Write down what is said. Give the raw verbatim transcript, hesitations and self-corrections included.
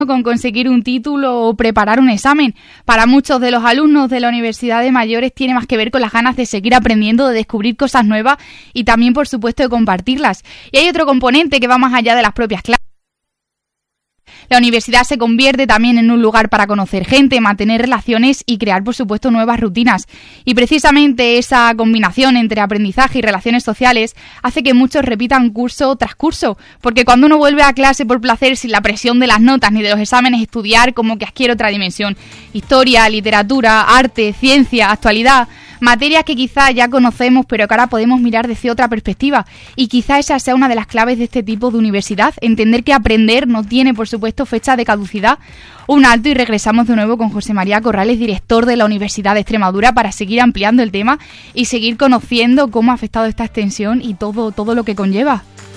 con conseguir un título o preparar un examen. Para muchos de los alumnos de la Universidad de Mayores tiene más que ver con las ganas de seguir aprendiendo, de descubrir cosas nuevas y también, por supuesto, de compartirlas. Y hay otro componente que va más allá de las propias clases. La universidad se convierte también en un lugar para conocer gente, mantener relaciones y crear, por supuesto, nuevas rutinas. Y precisamente esa combinación entre aprendizaje y relaciones sociales hace que muchos repitan curso tras curso, porque cuando uno vuelve a clase por placer, sin la presión de las notas ni de los exámenes, estudiar como que adquiere otra dimensión. Historia, literatura, arte, ciencia, actualidad, materias que quizás ya conocemos, pero que ahora podemos mirar desde otra perspectiva. Y quizá esa sea una de las claves de este tipo de universidad, entender que aprender no tiene, por supuesto, fecha de caducidad. Un alto y regresamos de nuevo con José María Corrales, director de la Universidad de Extremadura, para seguir ampliando el tema y seguir conociendo cómo ha afectado esta extensión y todo, todo lo que conlleva.